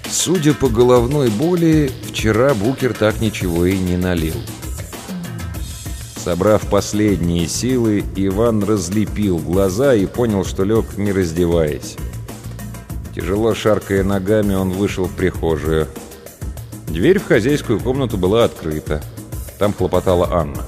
Судя по головной боли, вчера Букер так ничего и не налил. Собрав последние силы, Иван разлепил глаза и понял, что лег, не раздеваясь. Тяжело шаркая ногами, он вышел в прихожую. Дверь в хозяйскую комнату была открыта. Там хлопотала Анна.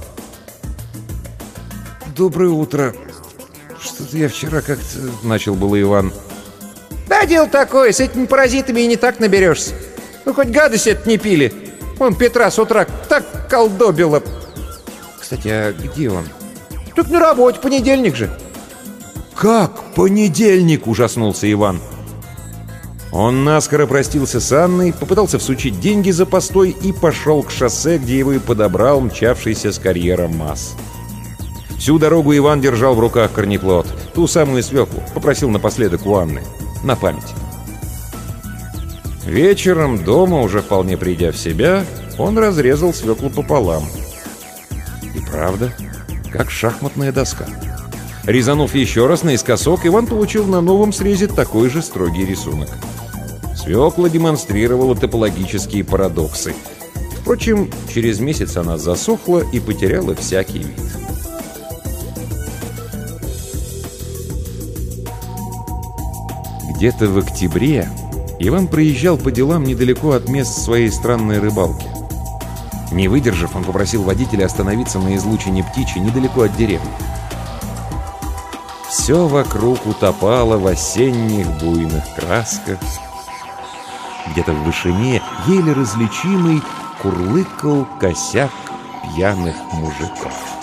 «Доброе утро. Что-то я вчера как-то...» — начал было Иван. Да, дело такое, с этими паразитами и не так наберешься. Ну, хоть гадость это не пили. Вон Петра с утра так колдобило. Кстати, а где он? Тут на работе, понедельник же. «Как понедельник?» — ужаснулся Иван. Он наскоро простился с Анной, попытался всучить деньги за постой и пошел к шоссе, где его и подобрал мчавшийся с карьера МАЗ. Всю дорогу Иван держал в руках корнеплод, ту самую свеклу, попросил напоследок у Анны, на память. Вечером дома, уже вполне придя в себя, он разрезал свеклу пополам. И правда, как шахматная доска. Резанув еще раз наискосок, Иван получил на новом срезе такой же строгий рисунок. Свекла демонстрировала топологические парадоксы. Впрочем, через месяц она засохла и потеряла всякий вид. Где-то в октябре Иван проезжал по делам недалеко от мест своей странной рыбалки. Не выдержав, он попросил водителя остановиться на излучине Птичьей недалеко от деревни. Все вокруг утопало в осенних буйных красках. Где-то в вышине еле различимый курлыкал косяк пьяных мужиков.